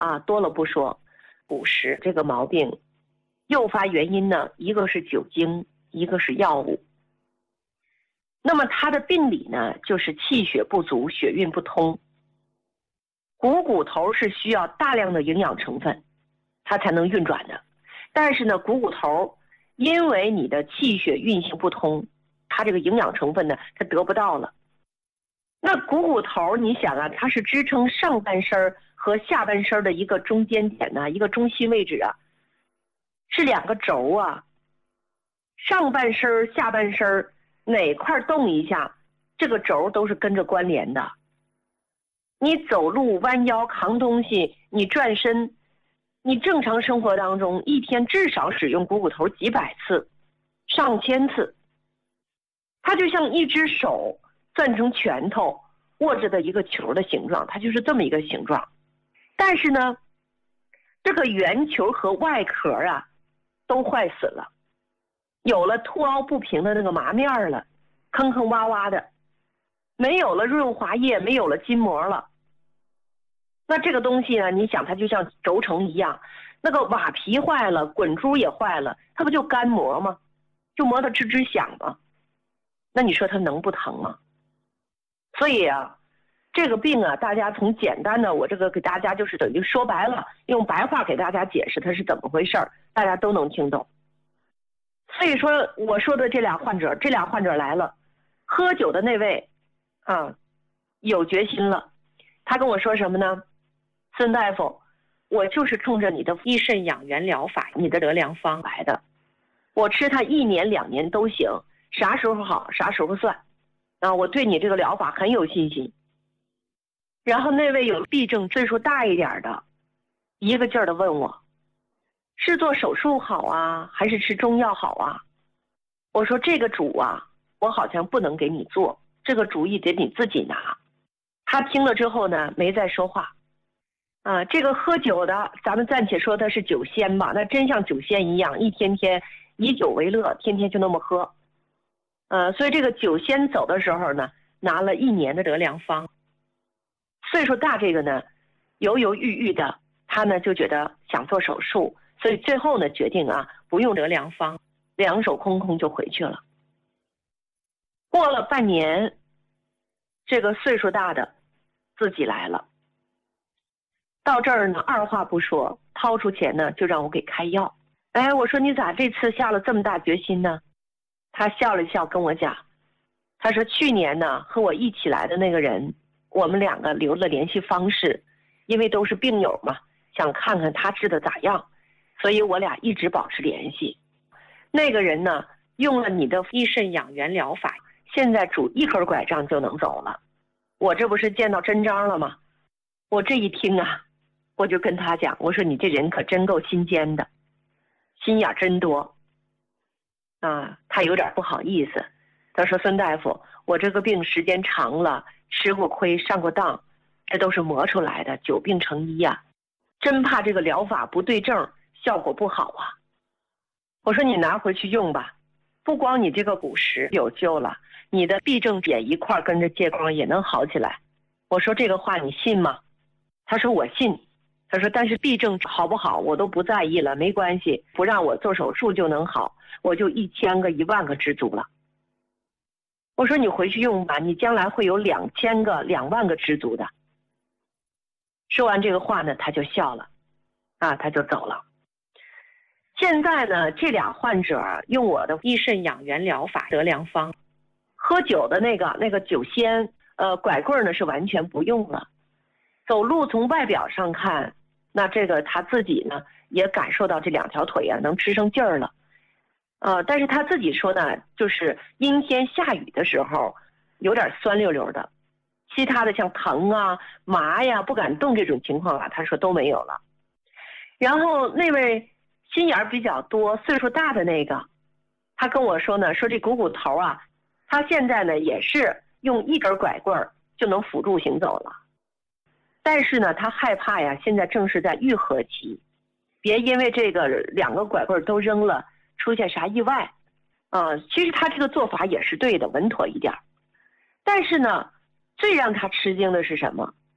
多了不说，骨石这个毛病诱发原因呢，一个是酒精，一个是药物。那么它的病理呢，就是气血不足，血运不通。骨头是需要大量的营养成分，它才能运转的。但是呢，骨头因为你的气血运行不通，它这个营养成分呢，它得不到了。那股头你想啊，它是支撑上半身和下半身的一个中间点呢，一个中心位置啊，是两个轴啊。上半身下半身哪块动一下，这个轴都是跟着关联的。你走路弯腰扛东西，你转身，你正常生活当中一天至少使用股头几百次上千次。它就像一只手攥成拳头握着的一个球的形状，它就是这么一个形状。但是呢，这个圆球和外壳啊都坏死了，有了凸凹不平的那个麻面了，坑坑洼洼的，没有了润滑液，没有了筋膜了。那这个东西呢，你想它就像轴承一样，那个瓦皮坏了，滚珠也坏了，它不就干磨吗？就磨得吱吱响吗？那你说它能不疼吗？所以啊，这个病啊，大家从简单的我这个给大家就是等于说白了，用白话给大家解释它是怎么回事儿，大家都能听懂。所以说我说的这俩患者来了，喝酒的那位啊，有决心了。他跟我说什么呢？孙大夫，我就是冲着你的益肾养元疗法，你的得良方来的，我吃它1年2年都行，啥时候好啥时候算啊！我对你这个疗法很有信心。然后那位有痹症岁数大一点的，一个劲儿的问我，是做手术好啊，还是吃中药好啊？我说这个主啊，我好像不能给你做，这个主意得你自己拿。他听了之后呢，没再说话。这个喝酒的，咱们暂且说他是酒仙吧，那真像酒仙一样，一天天以酒为乐，天天就那么喝。所以这个酒仙走的时候呢，拿了1年的得良方。岁数大这个呢，犹犹豫豫的，他呢就觉得想做手术，所以最后呢决定啊，不用得良方，两手空空就回去了。过了半年，这个岁数大的自己来了。到这儿呢，二话不说，掏出钱呢就让我给开药。我说你咋这次下了这么大决心呢？他笑了笑跟我讲，他说去年呢和我一起来的那个人，我们2个留了联系方式，因为都是病友嘛，想看看他治的咋样，所以我俩一直保持联系。那个人呢用了你的益肾养元疗法，现在拄1根拐杖就能走了。我这不是见到真章了吗？我这一听啊，我就跟他讲，我说你这人可真够心尖的，心眼真多啊。他有点不好意思，他说孙大夫，我这个病时间长了，吃过亏上过当，这都是磨出来的，久病成医啊，真怕这个疗法不对症，效果不好啊。我说你拿回去用吧，不光你这个骨石有救了，你的痹症也一块跟着借光也能好起来。我说这个话你信吗？他说我信。他说但是痹症好不好我都不在意了，没关系，不让我做手术就能好，我就1000个1万个知足了。我说你回去用吧，你将来会有2000个2万个知足的。说完这个话呢，他就笑了他就走了。现在呢，这俩患者用我的益肾养元疗法得良方，喝酒的那个酒仙拐棍呢是完全不用了。走路从外表上看，那这个他自己呢也感受到这2条腿能吃上劲儿了。但是他自己说呢，就是阴天下雨的时候有点酸溜溜的，其他的像疼啊麻呀不敢动这种情况他说都没有了。然后那位心眼比较多岁数大的那个，他跟我说呢，说这股头他现在呢也是用1根拐棍就能辅助行走了。但是呢他害怕呀，现在正是在愈合期，别因为这个2个拐棍都扔了出现啥意外其实他这个做法也是对的，稳妥一点。但是呢最让他吃惊的是什么？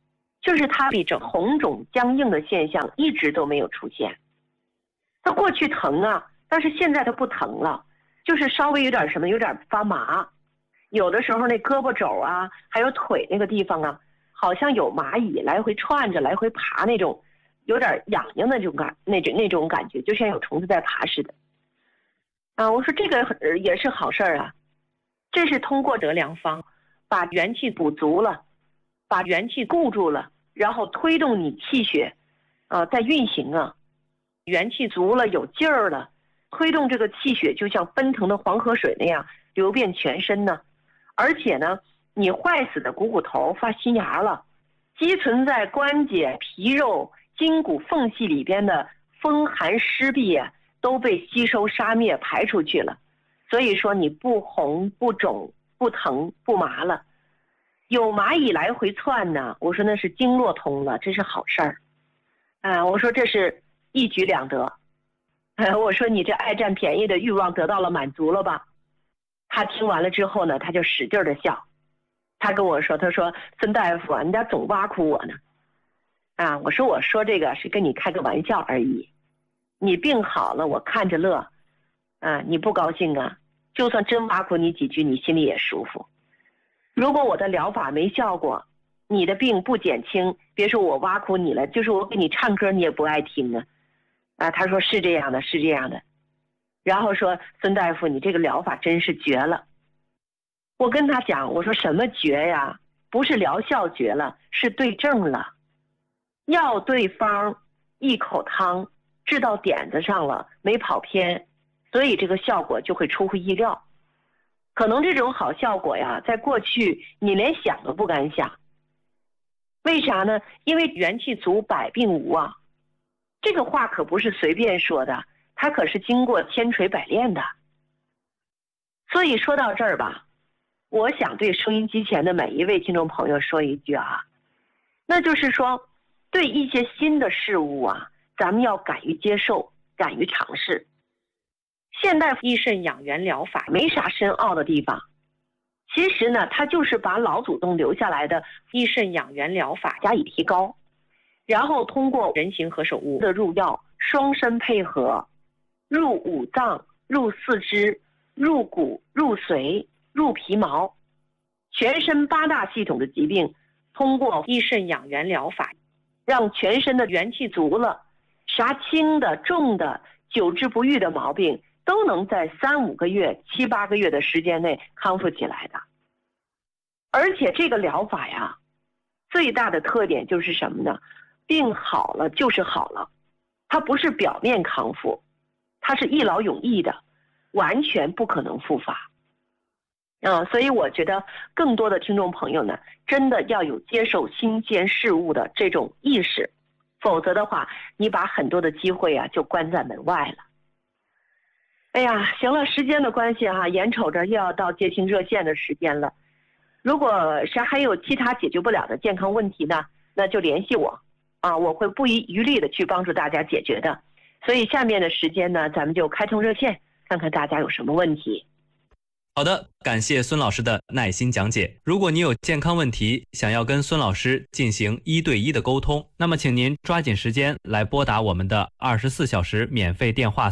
就是它比这红肿僵硬的现象一直都没有出现。它过去疼啊，但是现在它不疼了，就是稍微有点什么，有点发麻。有的时候那胳膊肘啊，还有腿那个地方啊，好像有蚂蚁来回串着来回爬那种，有点痒痒的那种感觉，就像有虫子在爬似的。我说这个也是好事儿啊，这是通过德良方把元气补足了，把元气固住了，然后推动你气血在运行啊，元气足了，有劲儿了，推动这个气血就像奔腾的黄河水那样流遍全身呢。而且呢，你坏死的股头发新芽了，积存在关节、皮肉、筋骨缝隙里边的风寒湿痹都被吸收杀灭排出去了。所以说你不红不肿不疼不麻了。有蚂蚁来回窜呢，我说那是经络通了，这是好事儿。我说这是一举两得。我说你这爱占便宜的欲望得到了满足了吧？他听完了之后呢，他就使劲的笑。他跟我说，他说孙大夫啊，你咋总挖苦我呢？我说这个是跟你开个玩笑而已。你病好了，我看着乐。你不高兴啊？就算真挖苦你几句，你心里也舒服。如果我的疗法没效果，你的病不减轻，别说我挖苦你了，就是我给你唱歌你也不爱听啊。他说是这样的，是这样的。然后说孙大夫，你这个疗法真是绝了。我跟他讲，我说什么绝呀？不是疗效绝了，是对症了。药对方，一口汤，治到点子上了，没跑偏，所以这个效果就会出乎意料。可能这种好效果呀，在过去你连想都不敢想。为啥呢？因为元气足，百病无啊。这个话可不是随便说的，它可是经过千锤百炼的。所以说到这儿吧，我想对收音机前的每一位听众朋友说一句那就是说，对一些新的事物咱们要敢于接受，敢于尝试。现代益肾养元疗法没啥深奥的地方，其实呢，它就是把老祖宗留下来的益肾养元疗法加以提高，然后通过人形何首乌的入药，双参配合，入五脏，入四肢，入骨，入髓，入皮毛，全身8大系统的疾病，通过益肾养元疗法，让全身的元气足了，啥轻的、重的、久治不愈的毛病，都能在3、5个月、7、8个月的时间内康复起来的。而且这个疗法呀，最大的特点就是什么呢？病好了就是好了，它不是表面康复，它是一劳永逸的，完全不可能复发。所以我觉得更多的听众朋友呢，真的要有接受新鲜事物的这种意识，否则的话，你把很多的机会就关在门外了。哎呀，行了，时间的关系眼瞅着又要到接听热线的时间了。如果谁还有其他解决不了的健康问题呢，那就联系我我会不遗余力的去帮助大家解决的。所以下面的时间呢，咱们就开通热线，看看大家有什么问题。 好的，感谢孙老师的耐心讲解。如果你有健康问题，想要跟孙老师进行1对1的沟通，那么请您抓紧时间来拨打我们的24小时免费电话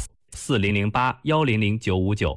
4008-100-959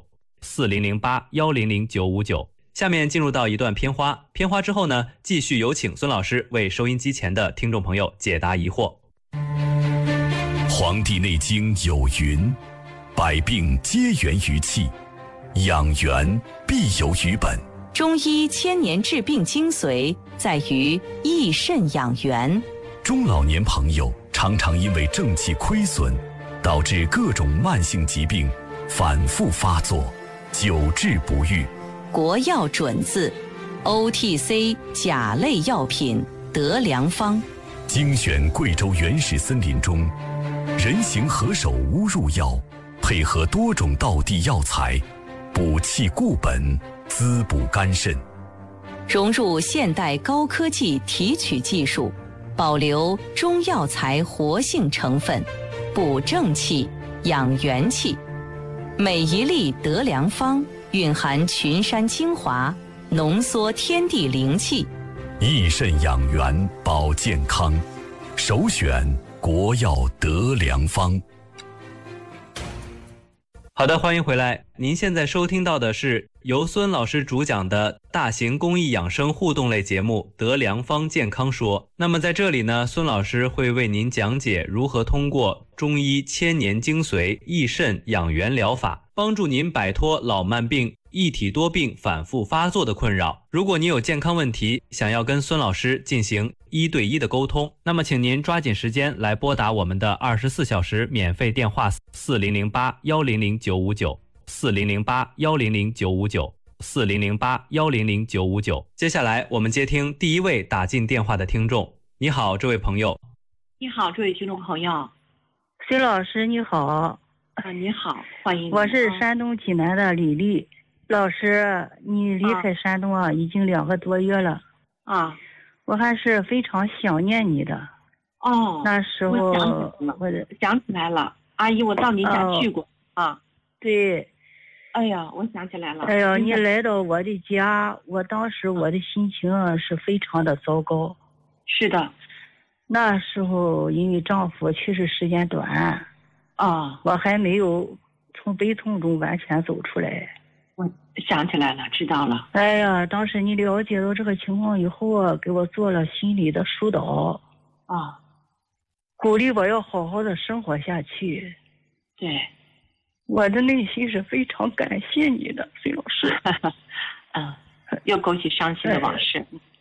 4008-100-959。下面进入到一段片花，片花之后呢，继续有请孙老师为收音机前的听众朋友解答疑惑。 黄帝内经有云，百病皆源于气，养元必有于本。 中医千年治病精髓在于益肾养元。 中老年朋友常常因为正气亏损，导致各种慢性疾病反复发作，久治不愈。 国药准字 OTC 甲类药品德良方， 精选贵州原始森林中人形何首乌入药，配合多种道地药材，补气固本，滋补肝肾， 融入现代高科技提取技术，保留中药材活性成分，补正气，养元气。每一粒德良方蕴含群山精华，浓缩天地灵气， 益肾养元保健康，首选国药德良方。 好的，欢迎回来。您现在收听到的是由孙老师主讲的大型公益养生互动类节目《德良方健康说》。那么在这里呢，孙老师会为您讲解如何通过中医千年精髓益肾养元疗法，帮助您摆脱老慢病、一体多病反复发作的困扰。如果您有健康问题，想要跟孙老师进行1对1的沟通，那么请您抓紧时间来拨打我们的24小时免费电话4008-100-959 4008-100-959 4008-100-959。接下来我们接听第一位打进电话的听众。你好，这位朋友。 你好，这位听众朋友。 孙老师你好。 你好，欢迎你。 我是山东济南的李丽。老师，你离开山东已经2个多月了。我还是非常想念你的。那时候我想起来了，阿姨，我到您家去过。 对。 哎呀，我想起来了。 哎呀，你来到我的家，当时我的心情是非常的糟糕。 是的。 那时候因为丈夫去世时间短，我还没有从悲痛中完全走出来。 我想起来了，知道了。 哎呀，当时你了解到这个情况以后，给我做了心理的疏导，鼓励我要好好的生活下去。 对， 我的内心是非常感谢你的，孙老师。 又勾起伤心的往事。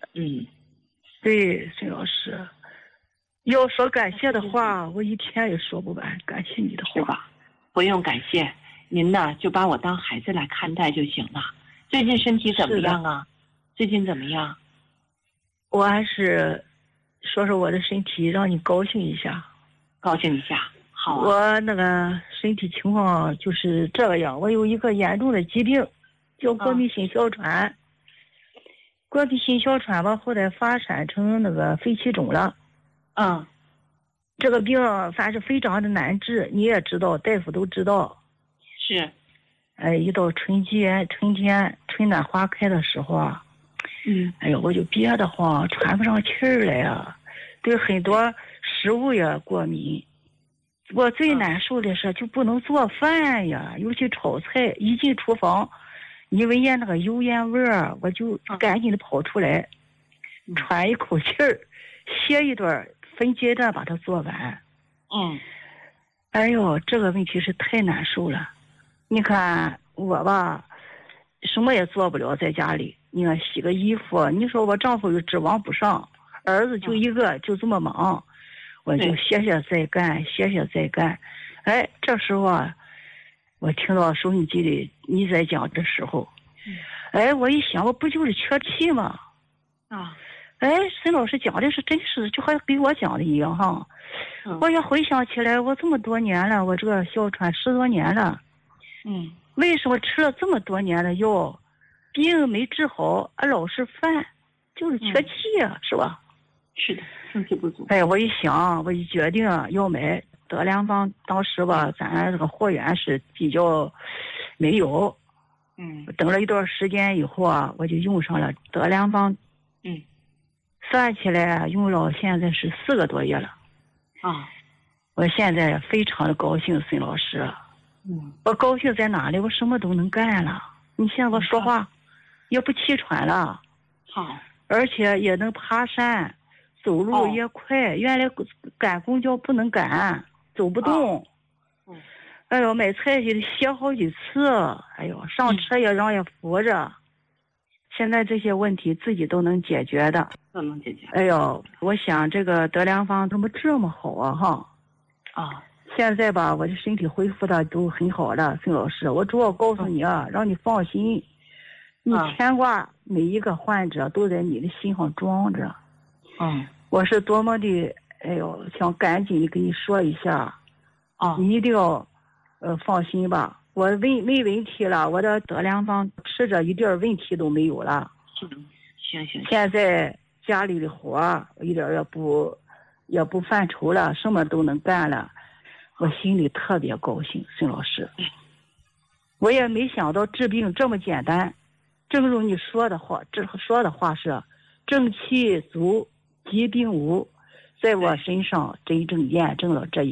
对，孙老师，要说感谢的话，我一天也说不完。感谢你的话。 是吧？不用感谢。您呢，就把我当孩子来看待就行了。最近身体怎么样啊？最近怎么样？ 我还是说说我的身体，让你高兴一下。 高兴一下，好啊。 我那个身体情况就是这个样，我有一个严重的疾病，叫过敏性哮喘。过敏性哮喘吧，后来发展成那个肺气肿了。这个病反正非常的难治，你也知道，大夫都知道。 是。 一到春天春暖花开的时候哎呦，我就憋得慌，喘不上气儿来啊，对很多食物也过敏。我最难受的是就不能做饭呀，尤其炒菜，一进厨房一闻见那个油烟味儿，我就赶紧的跑出来，喘一口气儿，歇一段，分阶段把它做完。哎呦，这个问题是太难受了。你看我吧，什么也做不了，在家里，你看洗个衣服，你说我丈夫又指望不上，儿子就一个，就这么忙，我就歇歇再干，歇歇再干。哎，这时候我听到收音机里你在讲的时候，哎，我一想，我不就是缺气吗？哎，孙老师讲的是真是就好像给我讲的一样哈。我也回想起来，我这么多年了，我这个哮喘10多年了。为什么吃了这么多年的药，病没治好，老是犯，就是缺气呀，是吧？ 是的，肾气不足。 哎，我一想，我一决定要买德良方，当时吧，咱这个货源是比较没有。等了一段时间以后我就用上了德良方。算起来用了现在是4个多月了。我现在非常的高兴，孙老师。我高兴在哪里？我什么都能干了。你现在我说话也不气喘了。而且也能爬山，走路也快。原来赶公交不能赶，走不动。哎呦，买菜去歇好几次。哎呦，上车也让人扶着。现在这些问题自己都能解决的。 都能解决。 哎呦，我想这个德良方怎么这么好哈？现在吧，我的身体恢复的都很好了，孙老师。我主要告诉你让你放心，你牵挂每一个患者都在你的心上装着。我是多么的，哎呦，想赶紧的跟你说一下。你一定要放心吧。我没问题了，我的德良方吃着一点问题都没有了。 行。 现在家里的活一点也不犯愁了，什么都能干了。我心里特别高兴，孙老师。我也没想到治病这么简单，正如你说的话，是正气足，疾病无，在我身上真正验证了这一